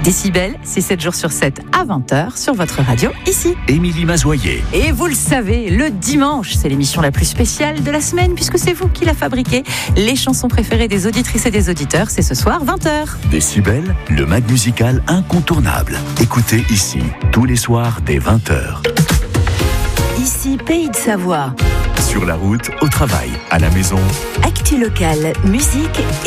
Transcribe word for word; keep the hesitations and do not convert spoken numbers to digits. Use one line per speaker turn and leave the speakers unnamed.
Décibel, c'est sept jours sur sept à vingt heures sur votre radio, ici.
Émilie Mazoyer.
Et vous le savez, le dimanche, c'est l'émission la plus spéciale de la semaine puisque c'est vous qui la fabriquez. Les chansons préférées des auditrices et des auditeurs, c'est ce soir, vingt heures.
Décibel, le mag musical incontournable. Écoutez ici, tous les soirs dès vingt heures.
Ici, Pays de Savoie.
Sur la route, au travail, à la maison.
Actu locale, musique